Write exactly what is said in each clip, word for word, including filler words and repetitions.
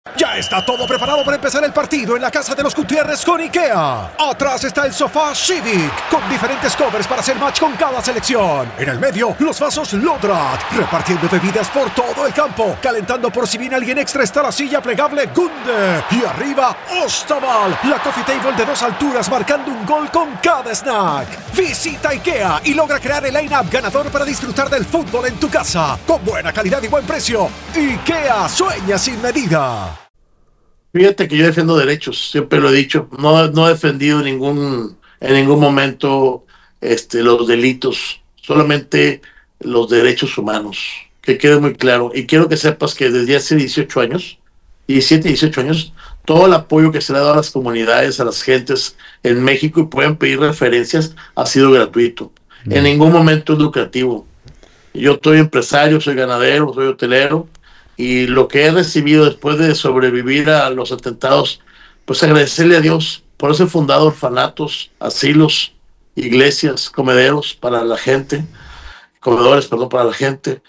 Ya está todo preparado para empezar el partido en la casa de los Gutiérrez con IKEA. Atrás está el sofá Civic, con diferentes covers para hacer match con cada selección. En el medio, los vasos Lodrat, repartiendo bebidas por todo el campo. Calentando por si viene alguien extra está la silla plegable Gunde. Y arriba, Ostaval, la coffee table de dos alturas marcando un gol con cada snack. Visita IKEA y logra crear el line-up ganador para disfrutar del fútbol en tu casa. Con buena calidad y buen precio. IKEA, sueña sin medida. Fíjate que yo defiendo derechos, siempre lo he dicho, no, no he defendido ningún, en ningún momento este, los delitos, solamente los derechos humanos, que quede muy claro. Y quiero que sepas que desde hace dieciocho años, diecisiete, dieciocho años, todo el apoyo que se le ha dado a las comunidades, a las gentes en México, y pueden pedir referencias, ha sido gratuito. Mm. En ningún momento es lucrativo. Yo soy empresario, soy ganadero, soy hotelero, y lo que he recibido después de sobrevivir a los atentados, pues agradecerle a Dios. Por eso he fundado orfanatos, asilos, iglesias, comederos para la gente, comedores, perdón, para la gente,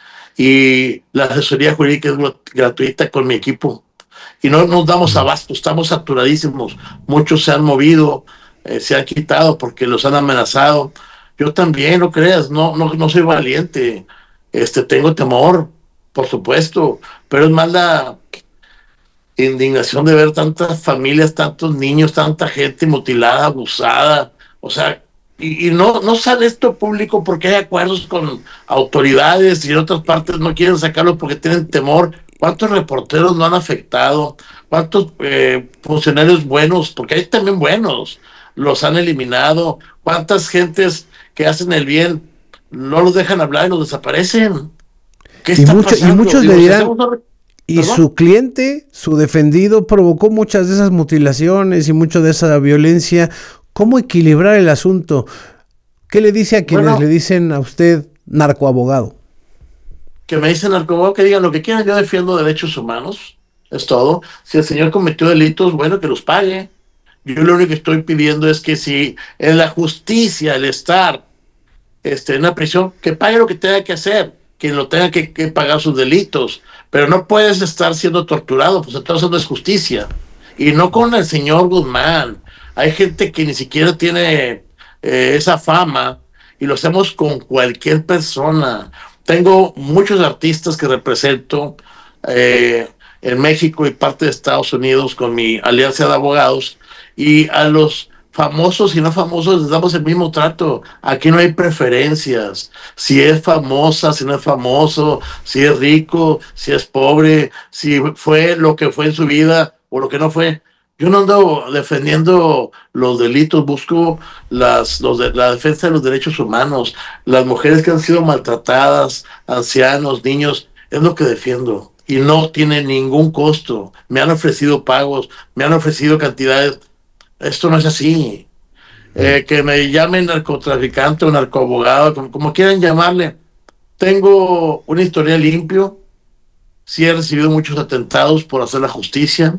y la asesoría jurídica es gratuita con mi equipo. Y no nos damos abasto, estamos saturadísimos. Muchos se han movido, eh, se han quitado porque los han amenazado. Yo también, no creas, no, no, no soy valiente, este, tengo temor, por supuesto, pero es más la indignación de ver tantas familias, tantos niños, tanta gente mutilada, abusada, o sea, y, y no, no sale esto público porque hay acuerdos con autoridades y en otras partes no quieren sacarlo porque tienen temor. ¿Cuántos reporteros no han afectado? ¿Cuántos eh, funcionarios buenos, porque hay también buenos, los han eliminado? ¿Cuántas gentes que hacen el bien no los dejan hablar y los desaparecen? ¿Qué está y, mucho, y muchos Digo, le dirán, una... y su cliente, su defendido, provocó muchas de esas mutilaciones y mucho de esa violencia. ¿Cómo equilibrar el asunto? ¿Qué le dice a quienes bueno, le dicen a usted narcoabogado? Que me dicen narcoabogado, que digan lo que quieran, yo defiendo derechos humanos, es todo. Si el señor cometió delitos, bueno, que los pague. Yo lo único que estoy pidiendo es que si en la justicia, el estar este, en la prisión, que pague lo que tenga que hacer, quien lo tenga que, que pagar sus delitos, pero no puedes estar siendo torturado, pues entonces no es justicia. Y no con el señor Guzmán. Hay gente que ni siquiera tiene eh, esa fama, y lo hacemos con cualquier persona. Tengo muchos artistas que represento eh, en México y parte de Estados Unidos con mi alianza de abogados, y a los famosos y no famosos les damos el mismo trato. Aquí no hay preferencias. Si es famosa, si no es famoso, si es rico, si es pobre, si fue lo que fue en su vida o lo que no fue. Yo no ando defendiendo los delitos, busco las, los de, la defensa de los derechos humanos. Las mujeres que han sido maltratadas, ancianos, niños, es lo que defiendo. Y no tiene ningún costo. Me han ofrecido pagos, me han ofrecido cantidades. Esto no es así. Eh, que me llamen narcotraficante o narcoabogado, como, como quieran llamarle. Tengo una historia limpio. Sí he recibido muchos atentados por hacer la justicia.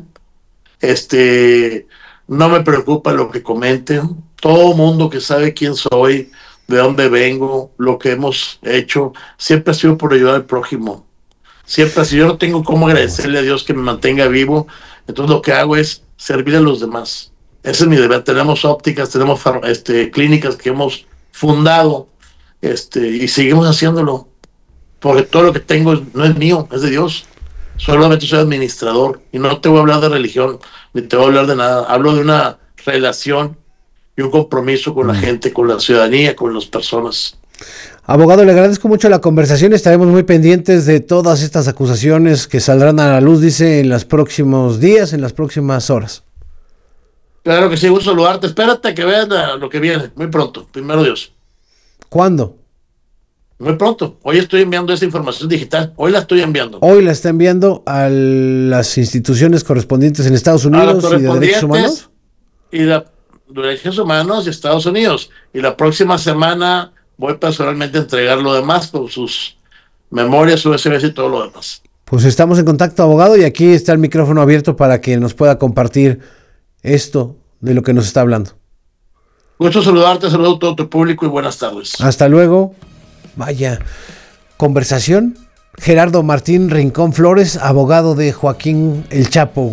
Este, no me preocupa lo que comenten. Todo mundo que sabe quién soy, de dónde vengo, lo que hemos hecho, siempre ha sido por ayudar al prójimo. Siempre ha sido. Yo no tengo cómo agradecerle a Dios que me mantenga vivo. Entonces lo que hago es servir a los demás. Ese es mi deber. Tenemos ópticas, tenemos este, clínicas que hemos fundado, este, y seguimos haciéndolo. Porque todo lo que tengo no es mío, es de Dios. Solamente soy administrador. Y no te voy a hablar de religión, ni te voy a hablar de nada. Hablo de una relación y un compromiso con la gente, con la ciudadanía, con las personas. Abogado, le agradezco mucho la conversación. Estaremos muy pendientes de todas estas acusaciones que saldrán a la luz, dice, en los próximos días, en las próximas horas. Claro que sí, gusto saludarte. Espérate que veas lo que viene, muy pronto, primero Dios. ¿Cuándo? Muy pronto. Hoy estoy enviando esa información digital. Hoy la estoy enviando. Hoy la está enviando a las instituciones correspondientes en Estados Unidos y de derechos humanos. Y de derechos humanos de Estados Unidos. Y la próxima semana voy personalmente a entregar lo demás con sus memorias, su U S B y todo lo demás. Pues estamos en contacto, abogado, y aquí está el micrófono abierto para que nos pueda compartir esto de lo que nos está hablando. Gusto saludarte, saludo a todo tu público y buenas tardes. Hasta luego. Vaya conversación Gerardo Martín Rincón Flores, abogado de Joaquín El Chapo